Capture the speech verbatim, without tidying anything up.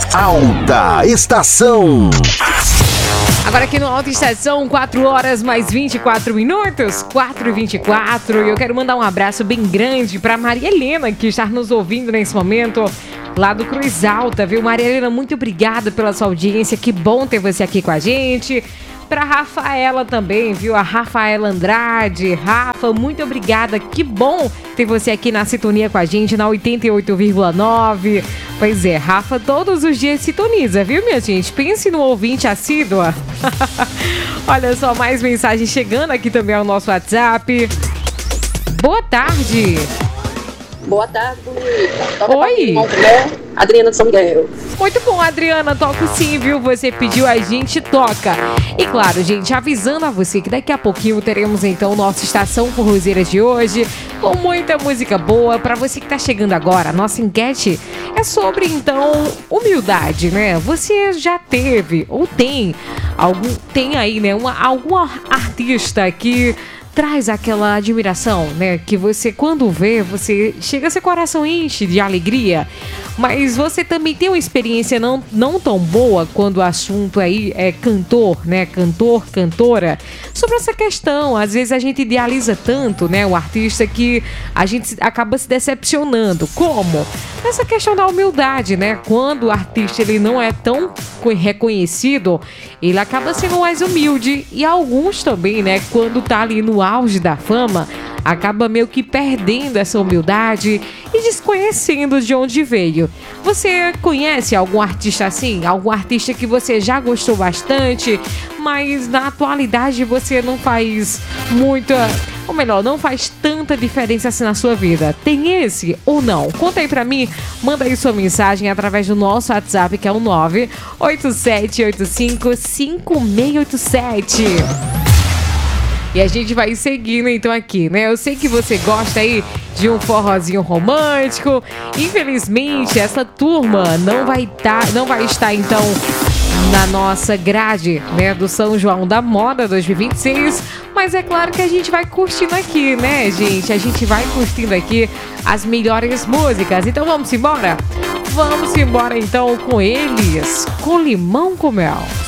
Alta Estação. Agora aqui no Alta Estação, quatro horas mais vinte e quatro minutos, quatro e vinte e quatro. E eu quero mandar um abraço bem grande para Maria Helena, que está nos ouvindo nesse momento, lá do Cruz Alta, viu? Maria Helena, muito obrigada pela sua audiência, que bom ter você aqui com a gente. Pra Rafaela também, viu? A Rafaela Andrade. Rafa, muito obrigada. Que bom ter você aqui na sintonia com a gente, na oitenta e oito vírgula nove. Pois é, Rafa todos os dias sintoniza, viu, minha gente? Pense no ouvinte assídua. Olha só, mais mensagem chegando aqui também ao nosso WhatsApp. Boa tarde. Boa tarde, bonita. Toca Oi. Pra Adriana de São Miguel. Muito bom, Adriana, toco sim, viu? Você pediu, a gente toca. E claro, gente, avisando a você que daqui a pouquinho teremos então nossa Estação Forrozeiras de hoje, com muita música boa. Pra você que tá chegando agora, a nossa enquete é sobre então humildade, né? Você já teve ou tem algum, tem aí, né, uma, algum artista que traz aquela admiração, né? Que você, quando vê, você chega, seu coração enche de alegria. Mas você também tem uma experiência não, não tão boa quando o assunto aí é cantor, né? Cantor, cantora. Sobre essa questão, às vezes a gente idealiza tanto, né? O artista que a gente acaba se decepcionando. Como? Essa questão da humildade, né? Quando o artista ele não é tão reconhecido, ele acaba sendo mais humilde. E alguns também, né? Quando tá ali no auge da fama, acaba meio que perdendo essa humildade e desconhecendo de onde veio. Você conhece algum artista assim? Algum artista que você já gostou bastante, mas na atualidade você não faz muita, ou melhor, não faz tanta diferença assim na sua vida? Tem esse ou não? Conta aí pra mim, manda aí sua mensagem através do nosso WhatsApp, que é o nove oito sete oito cinco cinco seis oito sete. E a gente vai seguindo então aqui, né? Eu sei que você gosta aí de um forrozinho romântico. Infelizmente, essa turma não vai tá, não vai estar então na nossa grade, né, do São João da Moda dois mil e vinte e seis. Mas é claro que a gente vai curtindo aqui, né, gente? A gente vai curtindo aqui as melhores músicas. Então vamos embora? Vamos embora então com eles, com Limão com Mel.